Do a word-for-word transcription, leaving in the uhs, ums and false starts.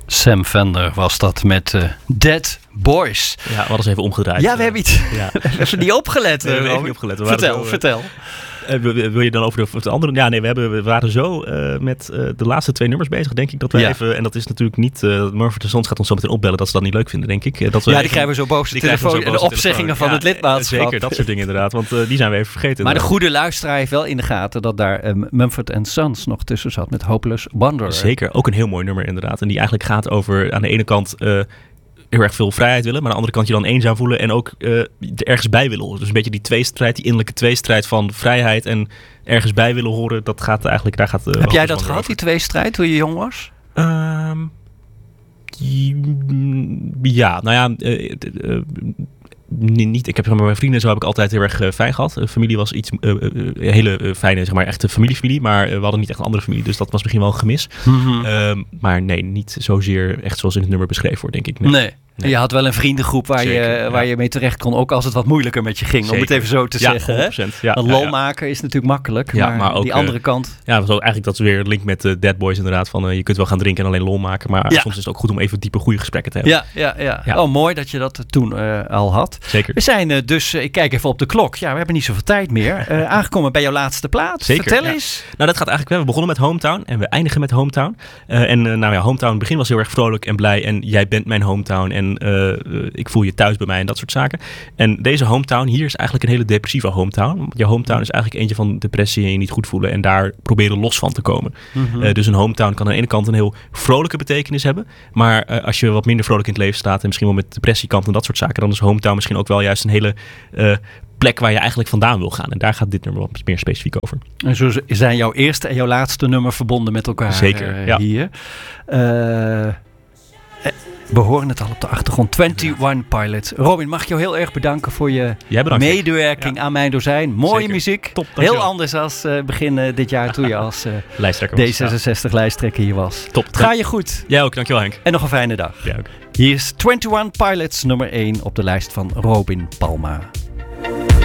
Sam Fender was dat met uh, Dead Boys. Ja, we hadden ze even omgedraaid. Ja, we hebben iets. Ja. We hebben even niet opgelet. Nee, we hebben even niet opgelet. We vertel, zo, uh, vertel. Uh, wil je dan over de, de andere? Ja, nee, we, hebben, we waren zo uh, met uh, de laatste twee nummers bezig, denk ik. Dat we ja. even, en dat is natuurlijk niet... Uh, Mumford en Sons gaat ons zo meteen opbellen dat ze dat niet leuk vinden, denk ik. Uh, dat we ja, even, die krijgen we zo boos de telefoon en de opzeggingen van ja, het lidmaatschap. Zeker, dat soort dingen inderdaad, want uh, die zijn we even vergeten. Maar inderdaad. de goede luisteraar heeft wel in de gaten dat daar um, Mumford en Sons nog tussen zat met Hopeless Wanderer. Zeker, ook een heel mooi nummer inderdaad. En die eigenlijk gaat over aan de ene kant... Uh, heel erg veel vrijheid willen, maar aan de andere kant je dan eenzaam voelen en ook uh, er ergens bij willen horen. Dus een beetje die tweestrijd, die innerlijke tweestrijd van vrijheid en ergens bij willen horen, dat gaat eigenlijk, daar gaat... Uh, Heb jij dat gehad, over. Die tweestrijd, toen je jong was? Um, ja, nou ja... Uh, uh, niet. Ik heb met mijn vrienden zo heb ik altijd heel erg uh, fijn gehad. Uh, familie was iets uh, uh, hele uh, fijne, zeg maar, echte familiefamilie, maar uh, we hadden niet echt een andere familie, dus dat was misschien wel een gemis. Mm-hmm. Uh, maar nee, niet zozeer echt zoals in het nummer beschreven wordt, denk ik. Nee. nee. Nee. Je had wel een vriendengroep waar, Zeker, je, waar ja. je mee terecht kon, ook als het wat moeilijker met je ging, Zeker. om het even zo te ja, zeggen. honderd procent, hè? Ja, Want ja, lol ja. maken is natuurlijk makkelijk, ja, maar, maar ook, die andere uh, kant... Ja, zo eigenlijk dat is weer een link met uh, Dead Boys inderdaad, van uh, je kunt wel gaan drinken en alleen lol maken, maar ja. soms is het ook goed om even diepe goede gesprekken te hebben. Ja, ja, ja. ja. Oh, mooi dat je dat toen uh, al had. Zeker. We zijn uh, dus, uh, ik kijk even op de klok, ja, we hebben niet zoveel tijd meer, uh, aangekomen bij jouw laatste plaat. Zeker, Vertel ja. eens. Nou, dat gaat eigenlijk, we begonnen met Hometown en we eindigen met Hometown. Uh, en uh, nou ja, Hometown, het begin was heel erg vrolijk en blij en jij bent mijn hometown en uh, uh, ik voel je thuis bij mij en dat soort zaken. En deze hometown hier is eigenlijk een hele depressieve hometown. Je hometown is eigenlijk eentje van depressie en je niet goed voelen en daar proberen los van te komen. Mm-hmm. Uh, dus een hometown kan aan de ene kant een heel vrolijke betekenis hebben, maar uh, als je wat minder vrolijk in het leven staat en misschien wel met depressiekant en dat soort zaken, dan is hometown misschien ook wel juist een hele uh, plek waar je eigenlijk vandaan wil gaan. En daar gaat dit nummer wat meer specifiek over. En zo zijn jouw eerste en jouw laatste nummer verbonden met elkaar. Zeker, uh, ja. hier. Uh, We horen het al op de achtergrond. eenentwintig Pilots. Robin, mag ik jou heel erg bedanken voor je medewerking ja. aan Mijn Dozijn. Mooie Zeker. muziek. Top, heel anders als uh, begin uh, dit jaar toen je als uh, D zesenzestig ja. lijsttrekker hier was. Top. Ga je goed. Jij ook, dankjewel Henk. En nog een fijne dag. Jij ook. Hier is eenentwintig Pilots nummer één op de lijst van Robin Palma.